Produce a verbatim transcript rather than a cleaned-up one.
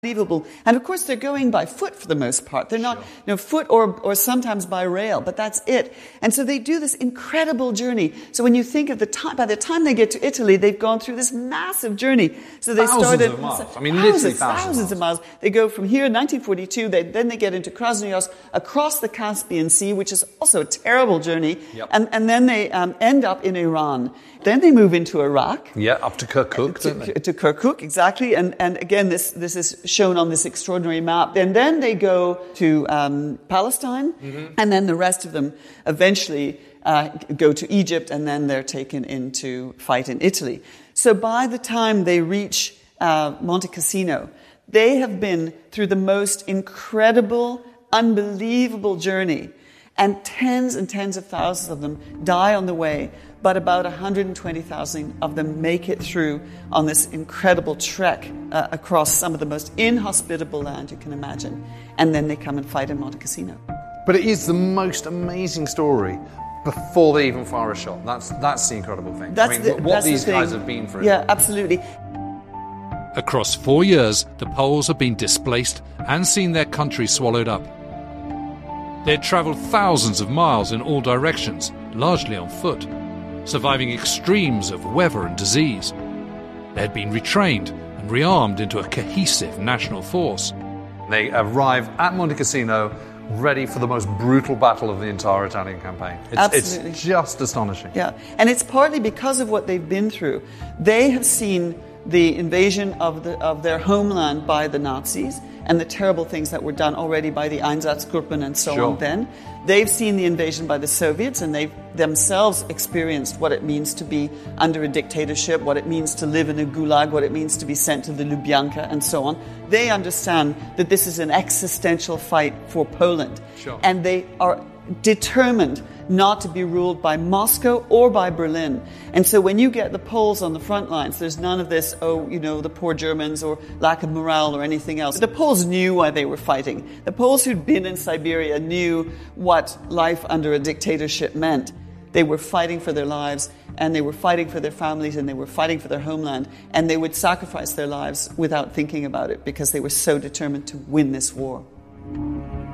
Unbelievable. And of course, they're going by foot for the most part. They're not, Sure. you know, foot or, or sometimes by rail, but that's it. And so they do this incredible journey. So when you think of the time, by the time they get to Italy, they've gone through this massive journey. So they Thousands started, of miles. I mean, thousands, literally thousands, thousands of miles. They go from here in nineteen forty-two, they, then they get into Krasnoyarsk, across the Caspian Sea, which is also a terrible journey. Yep. And, and then they um, end up in Iran. Then they move into Iraq. Yeah, up to Kirkuk, don't they? To, to Kirkuk, exactly. And, and again, this, this is shown on this extraordinary map. And then they go to um, Palestine, mm-hmm. and then the rest of them eventually uh, go to Egypt, and then they're taken in to fight in Italy. So by the time they reach uh, Monte Cassino, they have been through the most incredible, unbelievable journey. And tens and tens of thousands of them die on the way, but about one hundred twenty thousand of them make it through on this incredible trek uh, across some of the most inhospitable land you can imagine. And then they come and fight in Monte Cassino. But it is the most amazing story before they even fire a shot. That's that's the incredible thing. That's I mean, the, what that's these the guys thing. have been through. Yeah, absolutely. Across four years, the Poles have been displaced and seen their country swallowed up. They'd travelled thousands of miles in all directions, largely on foot, surviving extremes of weather and disease. They had been retrained and rearmed into a cohesive national force. They arrive at Monte Cassino ready for the most brutal battle of the entire Italian campaign. It's, Absolutely. It's just astonishing. Yeah, and it's partly because of what they've been through. They have seen the invasion of the of their homeland by the Nazis and the terrible things that were done already by the Einsatzgruppen and so Sure. on then. They've seen the invasion by the Soviets, and they've themselves experienced what it means to be under a dictatorship, what it means to live in a gulag, what it means to be sent to the Lubyanka and so on. They understand that this is an existential fight for Poland. Sure. And they are determined not to be ruled by Moscow or by Berlin. And so when you get the Poles on the front lines, there's none of this, oh, you know, the poor Germans or lack of morale or anything else. The Poles knew why they were fighting. The Poles who'd been in Siberia knew what life under a dictatorship meant. They were fighting for their lives, and they were fighting for their families, and they were fighting for their homeland, and they would sacrifice their lives without thinking about it because they were so determined to win this war.